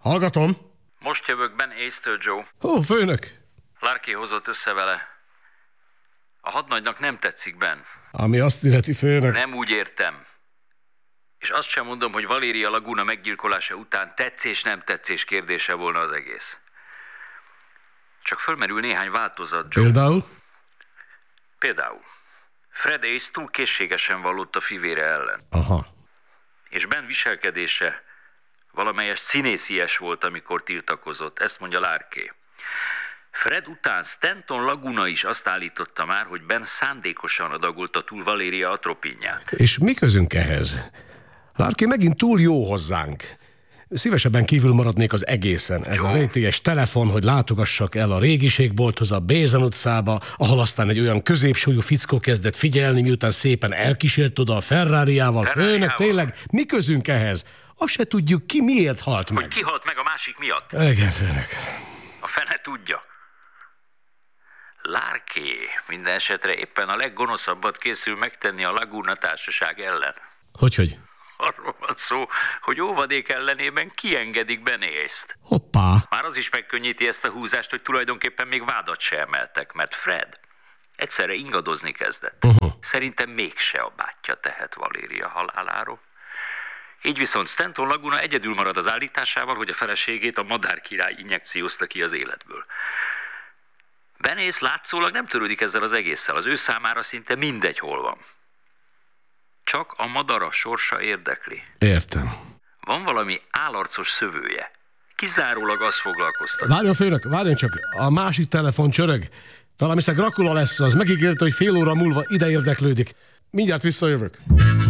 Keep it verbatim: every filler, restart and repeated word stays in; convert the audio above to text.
Hallgatom. Most jövök Ben Ace-től, Joe. Ó, főnök. Larky hozott össze vele. A hadnagynak nem tetszik, Ben. Ami azt illeti, főnök. Nem úgy értem. És azt sem mondom, hogy Valéria Laguna meggyilkolása után tetszés-nem tetszés kérdése volna az egész. Csak fölmerül néhány változat, Joe. Például? Például. Fred Ace túl készségesen vallott a fivére ellen. Aha. És Ben viselkedése valamelyes színészies volt, amikor tiltakozott. Ezt mondja Larky. Fred után Stanton Laguna is azt állította már, hogy Ben szándékosan adagolta túl Valéria atropinját. És mi közünk ehhez? Larky megint túl jó hozzánk. Szívesebben kívül maradnék az egészen. Ez jó. A rejtélyes telefon, hogy látogassak el a régiségbolthoz, a Bézan utcába, ahol aztán egy olyan középsúlyú fickó kezdett figyelni, miután szépen elkísért oda a Ferrariával. Főnök, tényleg, mi közünk ehhez? Azt se tudjuk, ki miért halt meg. Hogy ki halt meg a másik miatt? Igen, főnök. A fene tudja. Larky minden esetre éppen a leggonoszabbat készül megtenni a Laguna társaság ellen. Hogyhogy? Arról van szó, hogy óvadék ellenében kiengedik Ben Ace-t. Hoppá! Már az is megkönnyíti ezt a húzást, hogy tulajdonképpen még vádat se emeltek, mert Fred egyszerre ingadozni kezdett. Uh-huh. Szerintem mégse a bátyja tehet Valéria haláláról. Így viszont Stanton Laguna egyedül marad az állításával, hogy a feleségét a madárkirály injekciózta ki az életből. Ben Ace látszólag nem törődik ezzel az egésszel, az ő számára szinte mindegy, hol van. Csak a madara sorsa érdekli. Értem. Van valami állarcos szövője. Kizárólag az foglalkoztat. Várjon, főnök, várjon csak, a másik telefon csörög. Talán mister Dracula lesz az, megígérte, hogy fél óra múlva ide érdeklődik. Mindjárt visszajövök.